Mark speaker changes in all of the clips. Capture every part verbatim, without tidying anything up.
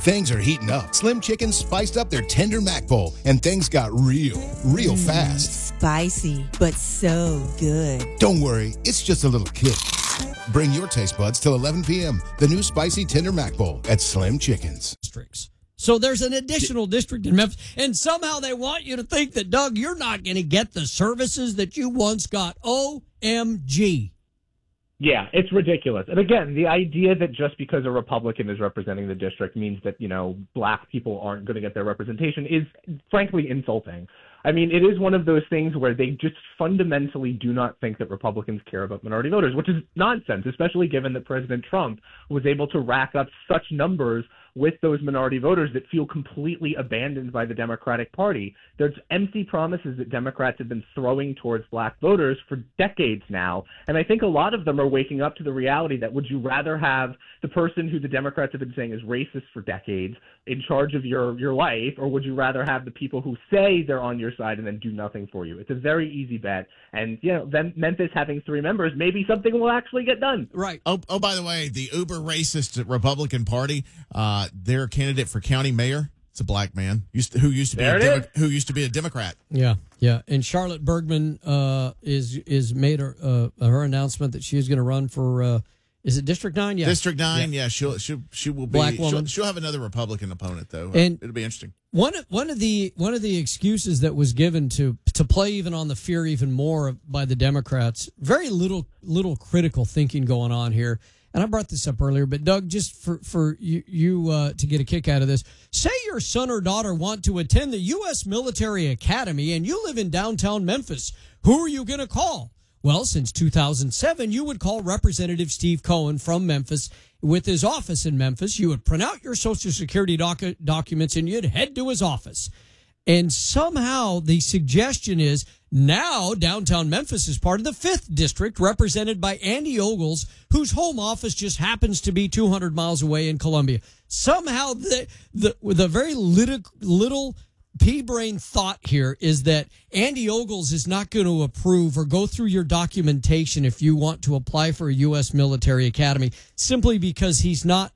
Speaker 1: Things are heating up. Slim Chickens spiced up their tender mac bowl, and things got real, real
Speaker 2: Mm,
Speaker 1: fast.
Speaker 2: Spicy, but so good.
Speaker 1: Don't worry, it's just a little kick. Bring your taste buds till eleven p.m. The new spicy tender mac bowl at Slim Chickens.
Speaker 3: Districts. So there's an additional district in Memphis, and somehow they want you to think that, Doug, you're not going to get the services that you once got. O M G.
Speaker 4: Yeah, it's ridiculous. And again, the idea that just because a Republican is representing the district means that, you know, black people aren't going to get their representation is frankly insulting. I mean, it is one of those things where they just fundamentally do not think that Republicans care about minority voters, which is nonsense, especially given that President Trump was able to rack up such numbers with those minority voters that feel completely abandoned by the Democratic Party. There's empty promises that Democrats have been throwing towards black voters for decades now. And I think a lot of them are waking up to the reality that would you rather have the person who the Democrats have been saying is racist for decades in charge of your, your life, or would you rather have the people who say they're on your side and then do nothing for you? It's a very easy bet. And, you know, then Memphis having three members, maybe something will actually get done.
Speaker 3: Right.
Speaker 5: Oh, oh by the way, the uber racist Republican Party, uh, their candidate for county mayor, it's a black man used to, who used to be a Demo- who used to be a Democrat.
Speaker 3: Yeah, yeah. And Charlotte Bergman uh, is is made her, uh, her announcement that she is going to run for. Uh, is it District Nine? Yeah,
Speaker 5: District Nine. Yeah, yeah she'll she she will be
Speaker 3: black woman.
Speaker 5: She'll, she'll have another Republican opponent though,
Speaker 3: and
Speaker 5: it'll be interesting.
Speaker 3: One one of the one of the excuses that was given to to play even on the fear even more by the Democrats. Very little little critical thinking going on here. And I brought this up earlier, but Doug, just for, for you, you uh, to get a kick out of this, say your son or daughter want to attend the U S Military Academy and you live in downtown Memphis. Who are you going to call? Well, since two thousand seven, you would call Representative Steve Cohen from Memphis with his office in Memphis. You would print out your Social Security doc- documents and you'd head to his office. And somehow the suggestion is now downtown Memphis is part of the fifth district, represented by Andy Ogles, whose home office just happens to be two hundred miles away in Columbia. Somehow the the, the very little, little pea-brain thought here is that Andy Ogles is not going to approve or go through your documentation if you want to apply for a U S military academy, simply because he's not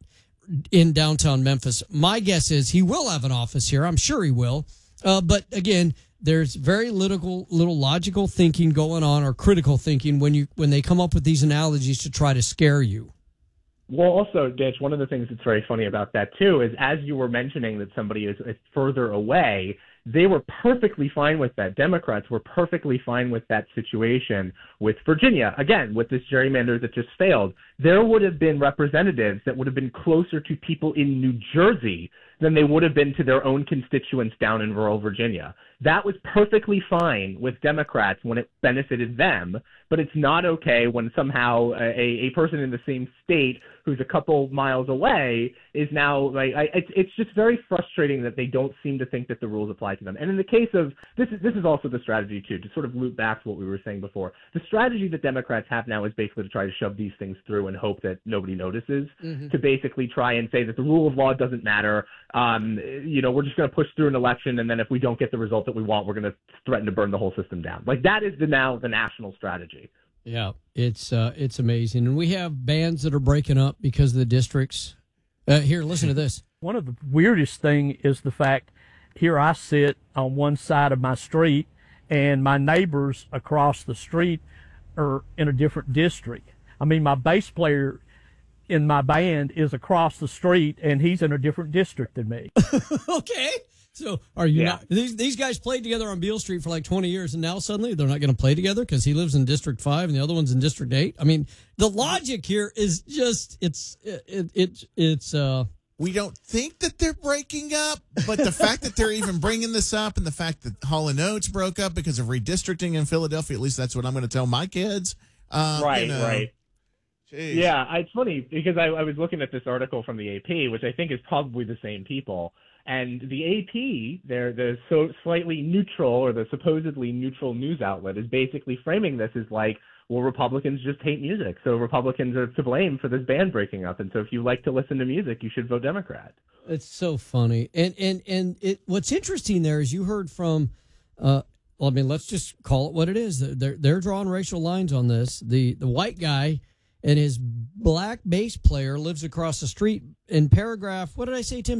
Speaker 3: in downtown Memphis. My guess is he will have an office here. I'm sure he will. Uh, but again, there's very little, little logical thinking going on, or critical thinking, when you when they come up with these analogies to try to scare you.
Speaker 4: Well, also, Ditch, one of the things that's very funny about that, too, is as you were mentioning that somebody is, is further away, they were perfectly fine with that. Democrats were perfectly fine with that situation with Virginia. Again, with this gerrymander that just failed, there would have been representatives that would have been closer to people in New Jersey than they would have been to their own constituents down in rural Virginia. That was perfectly fine with Democrats when it benefited them, but it's not okay when somehow a, a person in the same state who's a couple miles away is now like I, it's it's just very frustrating that they don't seem to think that the rules apply to them. And in the case of this is this is also the strategy too, to sort of loop back to what we were saying before. The strategy that Democrats have now is basically to try to shove these things through and hope that nobody notices. Mm-hmm. To basically try and say that the rule of law doesn't matter. Um, you know, we're just going to push through an election, and then if we don't get the result that we want, we're going to threaten to burn the whole system down. Like that is the now the national strategy.
Speaker 3: Yeah, it's uh, it's amazing, and we have bands that are breaking up because of the districts. Uh, here, listen to this.
Speaker 6: One of the weirdest thing is the fact here I sit on one side of my street, and my neighbors across the street are in a different district. I mean, my bass player in my band is across the street, and he's in a different district than me.
Speaker 3: Okay. So are you
Speaker 4: yeah.
Speaker 3: not? These these guys played together on Beale Street for like twenty years, and now suddenly they're not going to play together because he lives in District Five and the other one's in District Eight. I mean, the logic here is just it's it, it it's uh.
Speaker 5: We don't think that they're breaking up, but the fact that they're even bringing this up, and the fact that Hall and Oates broke up because of redistricting in Philadelphia, at least that's what I'm going to tell my kids. Um,
Speaker 4: right,
Speaker 5: you know,
Speaker 4: right.
Speaker 5: Jeez.
Speaker 4: Yeah, it's funny because I, I was looking at this article from the A P, which I think is probably the same people. And the A P, they're the so slightly neutral, or the supposedly neutral news outlet, is basically framing this as like, well, Republicans just hate music, so Republicans are to blame for this band breaking up. And so if you like to listen to music, you should vote Democrat.
Speaker 3: It's so funny. And and and it, what's interesting there is you heard from, uh, well, I mean, let's just call it what it is. They're they're drawing racial lines on this. The the white guy and his black bass player lives across the street. In paragraph, what did I say, Tim?